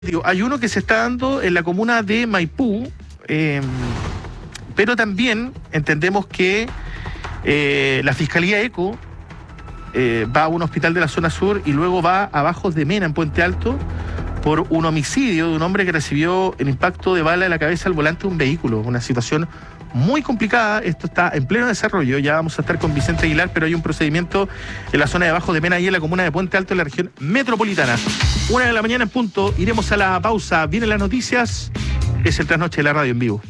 Hay uno que se está dando en la comuna de Maipú, pero también entendemos que la Fiscalía ECO va a un hospital de la zona sur y luego va a Bajos de Mena, en Puente Alto, por un homicidio de un hombre que recibió el impacto de bala en la cabeza al volante de un vehículo. Una situación muy complicada. Esto está en pleno desarrollo. Ya vamos a estar con Vicente Aguilar, pero hay un procedimiento en la zona de Bajos de Mena y en la comuna de Puente Alto, en la región metropolitana. 1 de la mañana en punto. Iremos a la pausa. Vienen las noticias. Es el Trasnoche de la Radio en vivo.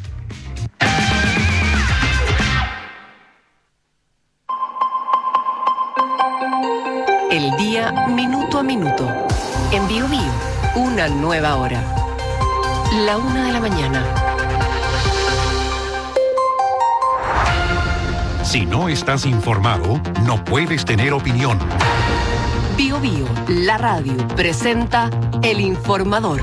El día minuto a minuto. En Bio Bio, una nueva hora. La 1 de la mañana. Si no estás informado, no puedes tener opinión. Bio Bio, la radio, presenta El Informador.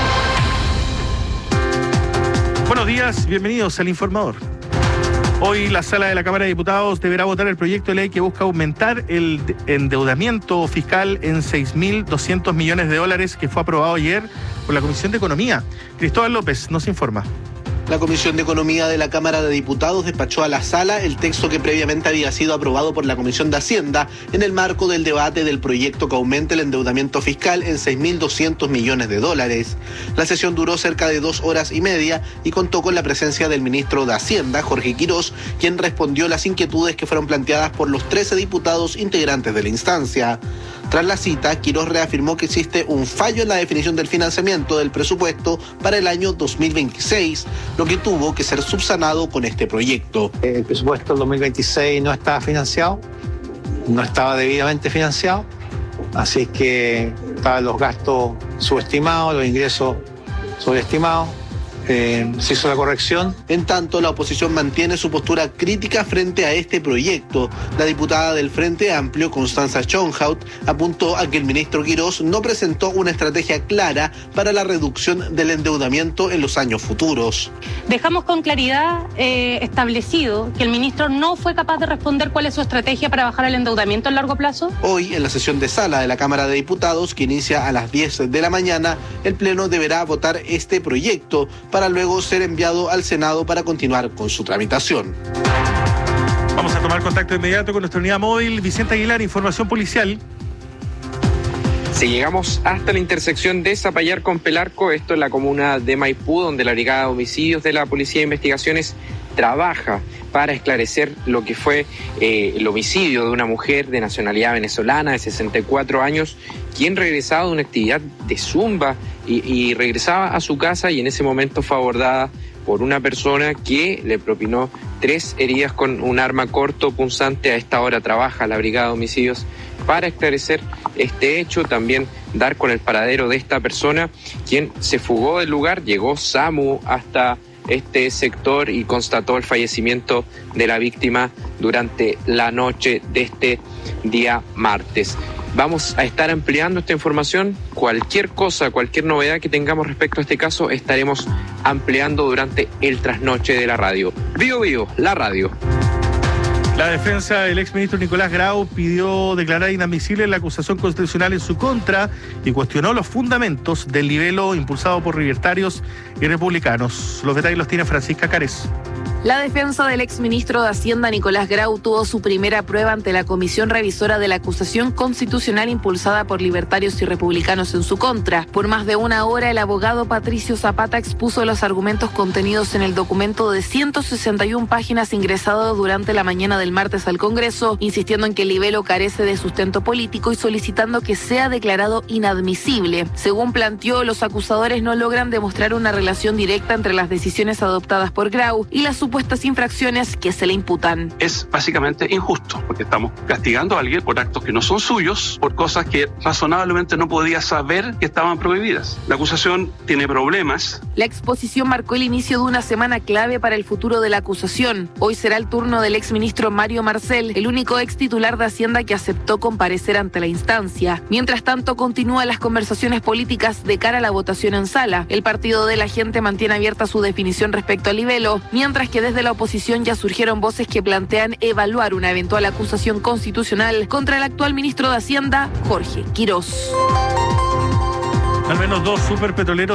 Buenos días, bienvenidos al Informador. Hoy la Sala de la Cámara de Diputados deberá votar el proyecto de ley que busca aumentar el endeudamiento fiscal en 6.200 millones de dólares que fue aprobado ayer por la Comisión de Economía. Cristóbal López nos informa. La Comisión de Economía de la Cámara de Diputados despachó a la Sala el texto que previamente había sido aprobado por la Comisión de Hacienda en el marco del debate del proyecto que aumente el endeudamiento fiscal en 6.200 millones de dólares. La sesión duró cerca de 2 horas y media y contó con la presencia del ministro de Hacienda, Jorge Quirós, quien respondió las inquietudes que fueron planteadas por los 13 diputados integrantes de la instancia. Tras la cita, Quirós reafirmó que existe un fallo en la definición del financiamiento del presupuesto para el año 2026, lo que tuvo que ser subsanado con este proyecto. El presupuesto del 2026 no estaba financiado, no estaba debidamente financiado, así que estaban los gastos subestimados, los ingresos sobreestimados. Se hizo la corrección. En tanto, la oposición mantiene su postura crítica frente a este proyecto. La diputada del Frente Amplio, Constanza Schönhaut, apuntó a que el ministro Quirós no presentó una estrategia clara para la reducción del endeudamiento en los años futuros. Dejamos con claridad establecido que el ministro no fue capaz de responder cuál es su estrategia para bajar el endeudamiento a largo plazo. Hoy, en la sesión de sala de la Cámara de Diputados, que inicia a las 10 de la mañana, el Pleno deberá votar este proyecto para luego ser enviado al Senado para continuar con su tramitación. Vamos a tomar contacto inmediato con nuestra unidad móvil. Vicente Aguilar, información policial. Si llegamos hasta la intersección de Zapallar con Pelarco, esto es la comuna de Maipú, donde la Brigada de Homicidios de la Policía de Investigaciones trabaja para esclarecer lo que fue el homicidio de una mujer de nacionalidad venezolana de 64 años, quien regresaba de una actividad de zumba y regresaba a su casa y en ese momento fue abordada por una persona que le propinó 3 heridas con un arma corto punzante. A esta hora trabaja la Brigada de Homicidios para esclarecer este hecho, también dar con el paradero de esta persona, quien se fugó del lugar. Llegó SAMU hasta este sector y constató el fallecimiento de la víctima durante la noche de este día martes. Vamos a estar ampliando esta información. Cualquier cosa, cualquier novedad que tengamos respecto a este caso, estaremos ampliando durante el trasnoche de la radio. Bio Bio, la radio. La defensa del exministro Nicolás Grau pidió declarar inadmisible la acusación constitucional en su contra y cuestionó los fundamentos del libelo impulsado por libertarios y republicanos. Los detalles los tiene Francisca Cárez. La defensa del exministro de Hacienda Nicolás Grau tuvo su primera prueba ante la comisión revisora de la acusación constitucional impulsada por libertarios y republicanos en su contra. Por más de 1 hora, el abogado Patricio Zapata expuso los argumentos contenidos en el documento de 161 páginas ingresado durante la mañana del martes al Congreso, insistiendo en que el libelo carece de sustento político y solicitando que sea declarado inadmisible. Según planteó, los acusadores no logran demostrar una relación directa entre las decisiones adoptadas por Grau y las supuestas infracciones que se le imputan. Es básicamente injusto, porque estamos castigando a alguien por actos que no son suyos, por cosas que razonablemente no podía saber que estaban prohibidas. La acusación tiene problemas. La exposición marcó el inicio de una semana clave para el futuro de la acusación. Hoy será el turno del exministro Mario Marcel, el único ex titular de Hacienda que aceptó comparecer ante la instancia. Mientras tanto, continúan las conversaciones políticas de cara a la votación en sala. El Partido de la Gente mantiene abierta su definición respecto al libelo, mientras que desde la oposición ya surgieron voces que plantean evaluar una eventual acusación constitucional contra el actual ministro de Hacienda, Jorge Quirós. Al menos 2 superpetroleros